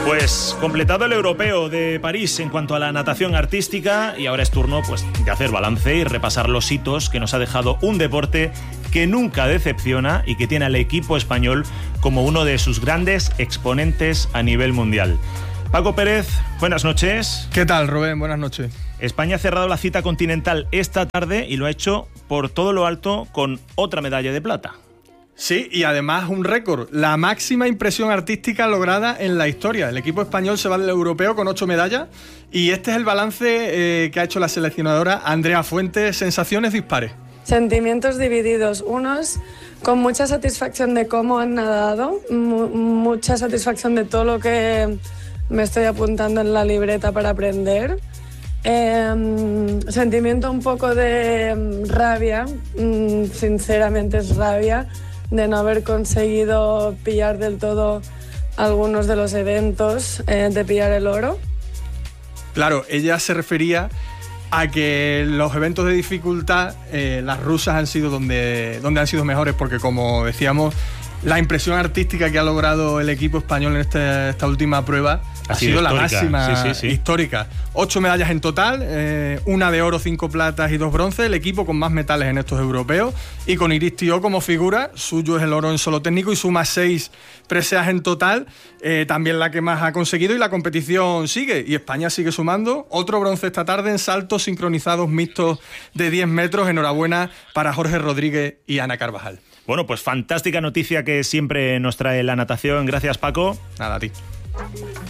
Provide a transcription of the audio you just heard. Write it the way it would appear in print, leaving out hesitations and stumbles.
Pues completado el europeo de París en cuanto a la natación artística, y ahora es turno pues de hacer balance y repasar los hitos que nos ha dejado un deporte que nunca decepciona y que tiene al equipo español como uno de sus grandes exponentes a nivel mundial. Paco Pérez, buenas noches. ¿Qué tal, Rubén? Buenas noches. España ha cerrado la cita continental esta tarde y lo ha hecho por todo lo alto con otra medalla de plata. Sí, y además un récord, la máxima impresión artística lograda en la historia. El equipo español se va del europeo con 8 medallas y este es el balance que ha hecho la seleccionadora Andrea Fuentes. Sensaciones dispares. Sentimientos divididos, unos con mucha satisfacción de cómo han nadado, mucha satisfacción de todo lo que me estoy apuntando en la libreta para aprender. Sentimiento un poco de rabia, sinceramente es rabia, de no haber conseguido pillar del todo algunos de los eventos, de pillar el oro. Claro, ella se refería a que los eventos de dificultad, las rusas han sido donde han sido mejores, porque como decíamos, la impresión artística que ha logrado el equipo español en esta última prueba ha sido la máxima, sí. Histórica. 8 medallas en total, una de oro, 5 platas y 2 bronces, el equipo con más metales en estos europeos, y con Iris Tió como figura. Suyo es el oro en solo técnico y suma 6 preseas en total, también la que más ha conseguido, y la competición sigue, y España sigue sumando. Otro bronce esta tarde en saltos sincronizados mixtos de 10 metros. Enhorabuena para Jorge Rodríguez y Ana Carvajal. Bueno, pues fantástica noticia que siempre nos trae la natación. Gracias, Paco. Nada, a ti.